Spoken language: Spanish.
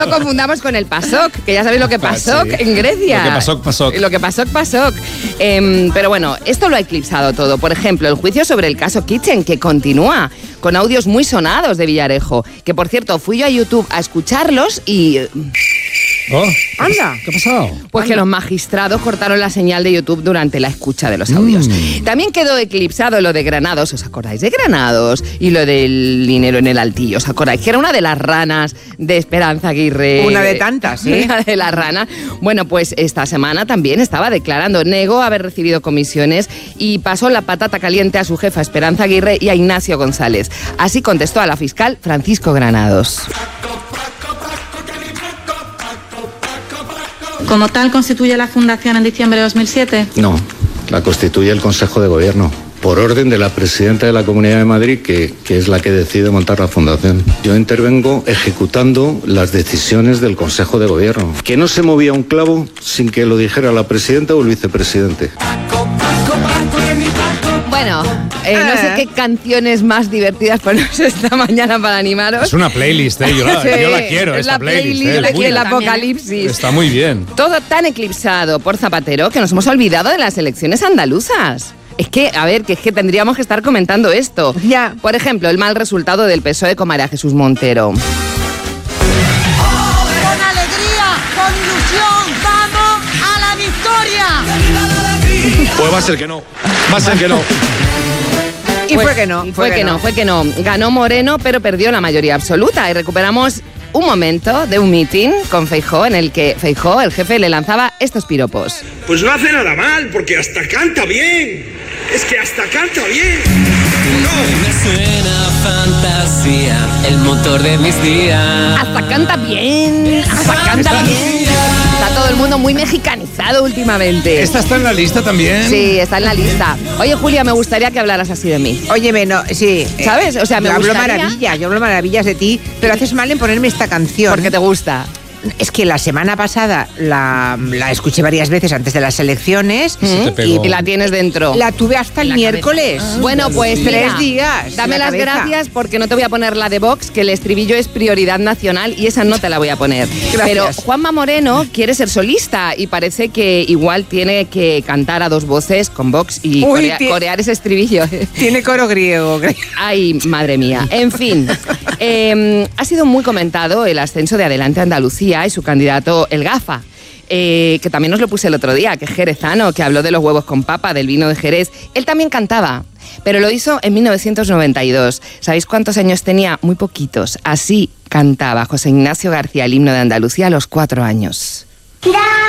No confundamos con el PASOK, que ya sabéis lo que pasó en Grecia. Lo que pasó. Pero bueno, esto lo ha eclipsado todo. Por ejemplo, el juicio sobre el caso Kitchen, que continúa con audios muy sonados de Villarejo. Que, por cierto, fui yo a YouTube a escucharlos y... ¡Anda! ¿Qué ha pasado? Pues que los magistrados cortaron la señal de YouTube durante la escucha de los audios. También quedó eclipsado lo de Granados, ¿os acordáis de Granados? Y lo del dinero en el altillo, ¿os acordáis? Que era una de las ranas de Esperanza Aguirre. Una de tantas, ¿eh? Una de las ranas. Bueno, pues esta semana también estaba declarando, negó haber recibido comisiones y pasó la patata caliente a su jefa Esperanza Aguirre y a Ignacio González. Así contestó a la fiscal Francisco Granados. ¿Como tal constituye la fundación en diciembre de 2007? No, la constituye el Consejo de Gobierno, por orden de la presidenta de la Comunidad de Madrid, que es la que decide montar la fundación. Yo intervengo ejecutando las decisiones del Consejo de Gobierno. Que no se movía un clavo sin que lo dijera la presidenta o el vicepresidente. Bueno, no sé qué canciones más divertidas ponemos esta mañana para animaros. Es una playlist, yo la quiero, es esta la playlist playlist. aquí el apocalipsis. Está muy bien. Todo tan eclipsado por Zapatero que nos hemos olvidado de las elecciones andaluzas. Es que tendríamos que estar comentando esto. Ya. Por ejemplo, el mal resultado del PSOE con María Jesús Montero. Con alegría, con ilusión, ¡vamos a la victoria! Pues va a ser que no. Y fue que no. Fue que no. Ganó Moreno, pero perdió la mayoría absoluta. Y recuperamos un momento de un meeting con Feijóo en el que Feijóo, el jefe, le lanzaba estos piropos. Pues no hace nada mal, porque hasta canta bien. Es que hasta canta bien. Me suena fantasía, el motor de mis días. Hasta canta bien. Está todo el mundo muy mexicanizado últimamente. ¿Esta está en la lista también? Sí, está en la lista. Oye, Julia, me gustaría que hablaras así de mí. Óyeme, no, sí. ¿Sabes? O sea, me gustaría... Yo hablo maravillas de ti, pero haces mal en ponerme esta canción. Porque te gusta. Es que la semana pasada la escuché varias veces antes de las elecciones y la tienes dentro. La tuve hasta el miércoles. Bueno, pues 3 días. Dame las gracias porque no te voy a poner la de Vox, que el estribillo es prioridad nacional y esa no te la voy a poner. Gracias. Pero Juanma Moreno quiere ser solista y parece que igual tiene que cantar a dos voces con Vox y corear ese estribillo. Tiene coro griego. Ay, madre mía. En fin, ha sido muy comentado el ascenso de Adelante Andalucía y su candidato El Gafa, que también os lo puse el otro día, que es jerezano, que habló de los huevos con papa, del vino de Jerez. Él también cantaba, pero lo hizo en 1992. ¿Sabéis cuántos años tenía? Muy poquitos. Así cantaba José Ignacio García el himno de Andalucía a los 4 años.